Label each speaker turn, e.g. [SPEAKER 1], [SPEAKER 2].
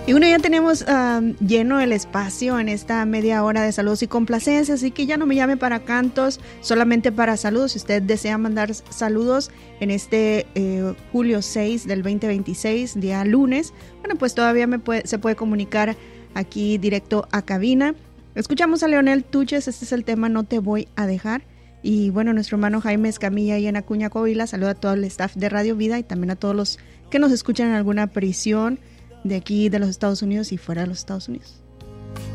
[SPEAKER 1] Y bueno, ya tenemos lleno el espacio en esta media hora de saludos y complacencias, así que ya no me llame para cantos, solamente para saludos. Si usted desea mandar saludos en este julio 6 del 2026, día lunes, bueno, pues todavía se puede comunicar aquí directo a cabina. Escuchamos a Leonel Tuches, este es el tema No Te Voy a Dejar. Y bueno, nuestro hermano Jaime Escamilla y en Acuña, Coahuila, saluda a todo el staff de Radio Vida y también a todos los que nos escuchan en alguna prisión de aquí de los Estados Unidos y fuera de los Estados Unidos.